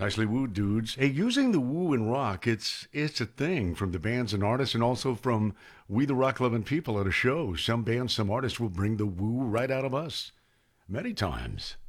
Nicely wooed, dudes. Hey, using the woo in rock, it's a thing from the bands and artists, and also from we the rock loving people at a show. Some bands, some artists will bring the woo right out of us many times.